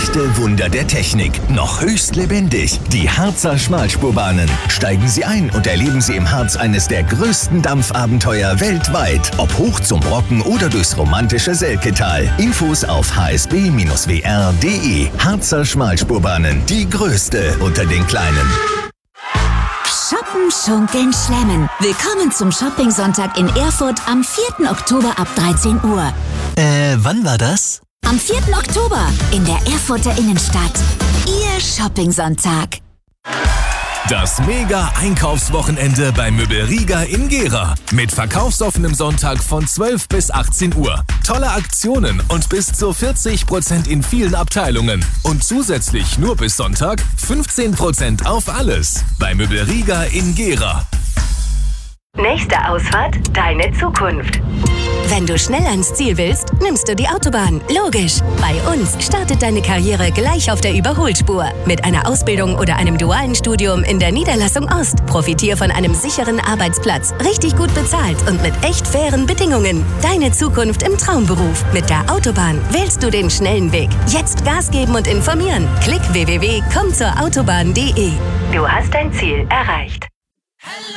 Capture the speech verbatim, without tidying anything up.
Echte Wunder der Technik, noch höchst lebendig. Die Harzer Schmalspurbahnen. Steigen Sie ein und erleben Sie im Harz eines der größten Dampfabenteuer weltweit. Ob hoch zum Brocken oder durchs romantische Selketal. Infos auf h s b Bindestrich w r punkt d e. Harzer Schmalspurbahnen, die größte unter den kleinen. Shoppen, schunkeln, schlemmen. Willkommen zum Shopping-Sonntag in Erfurt am vierten Oktober ab dreizehn Uhr. Äh, wann war das? Am vierten Oktober in der Erfurter Innenstadt. Ihr Shopping-Sonntag. Das Mega-Einkaufswochenende bei Möbel Rieger in Gera. Mit verkaufsoffenem Sonntag von zwölf bis achtzehn Uhr. Tolle Aktionen und bis zu vierzig Prozent in vielen Abteilungen. Und zusätzlich nur bis Sonntag fünfzehn Prozent auf alles. Bei Möbel Rieger in Gera. Nächste Ausfahrt, deine Zukunft. Wenn du schnell ans Ziel willst, nimmst du die Autobahn. Logisch. Bei uns startet deine Karriere gleich auf der Überholspur. Mit einer Ausbildung oder einem dualen Studium in der Niederlassung Ost. Profitier von einem sicheren Arbeitsplatz, richtig gut bezahlt und mit echt fairen Bedingungen. Deine Zukunft im Traumberuf. Mit der Autobahn wählst du den schnellen Weg. Jetzt Gas geben und informieren. Klick w w w punkt komm zur autobahn punkt d e. Du hast dein Ziel erreicht.